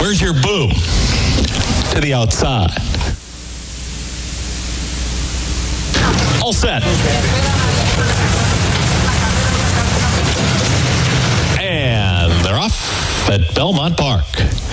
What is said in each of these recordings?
Where's your boom? To the outside. All set. And they're off at Belmont Park.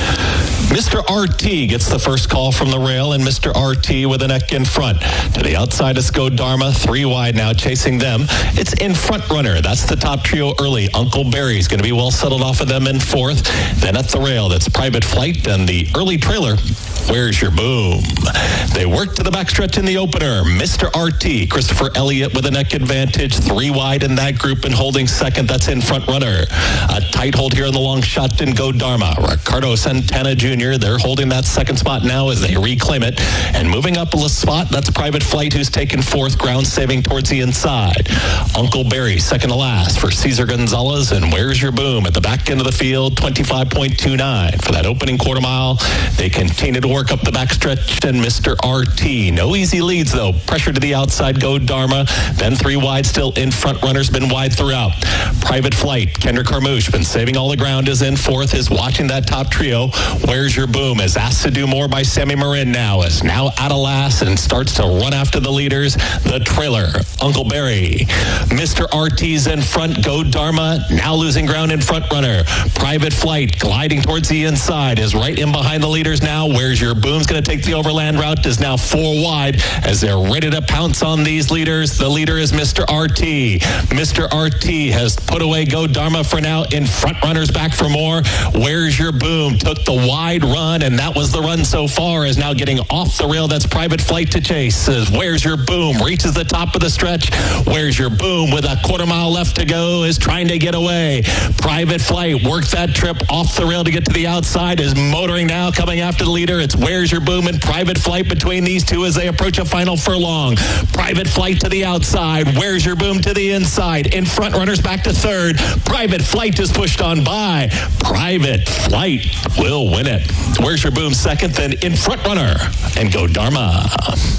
Mr. RT gets the first call from the rail, and Mr. RT with a neck in front. To the outside is Go Dharma, 3 wide now, chasing them. It's In Front Runner. That's the top trio early. Uncle Barry's going to be well settled off of them in fourth. Then at the rail, that's Private Flight, and the early trailer, Where's Your Boom? They work to the backstretch in the opener. Mr. RT, Christopher Elliott with a neck advantage, 3 wide in that group, and holding second, that's In Front Runner. A tight hold here in the long shot in Go Dharma. Ricardo Santana Jr., they're holding that second spot now as they reclaim it. And moving up a spot, that's Private Flight, who's taken fourth, ground saving towards the inside. Uncle Barry, second to last for Cesar Gonzalez, and Where's Your Boom at the back end of the field, 25.29 for that opening quarter mile. They continue to work up the backstretch, and Mr. RT. No easy leads, though. Pressure to the outside, Go Dharma. Then 3 wide, still In Front Runner's been wide throughout. Private Flight, Kendrick Carmouche, been saving all the ground, is in fourth, is watching that top trio. Where's Your Boom is asked to do more by Sammy Marin now, is now out of last and starts to run after the leaders. The trailer, Uncle Barry. Mr. RT's in front, Go Dharma, now losing ground In Front Runner. Private Flight, gliding towards the inside, is right in behind the leaders now. Where's Your Boom's going to take the overland route, is now 4 wide as they're ready to pounce on these leaders. The leader is Mr. RT. Mr. RT has put away Go Dharma for now. In Front Runner's back for more. Where's Your Boom took the wide run, and that was the run so far, is now getting off the rail. That's Private Flight to chase. As Where's Your Boom reaches the top of the stretch. Where's Your Boom with a quarter mile left to go is trying to get away. Private Flight worked that trip off the rail to get to the outside, is motoring now, coming after the leader. It's Where's Your Boom and Private Flight between these two as they approach a final furlong. Private Flight to the outside. Where's Your Boom to the inside. In Front Runner's back to third. Private Flight is pushed on by. Private Flight will win it. Where's Your Boom second, then In Front Runner and Go Dharma.